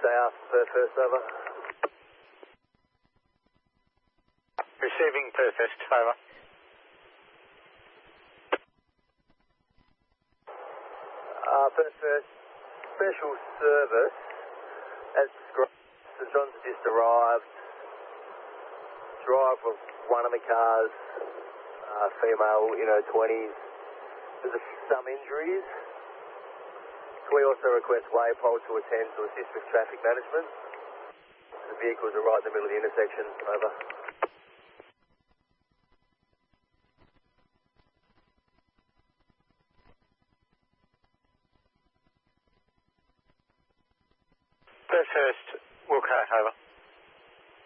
south, first over. Receiving Perthurst, over. First, special service, as described, St John's just arrived. Drive of one of the cars, female, 20s. There's some injuries. We also request Waypol to attend to assist with traffic management. The vehicles are right in the middle of the intersection, over. Perthurst, Wilco, over.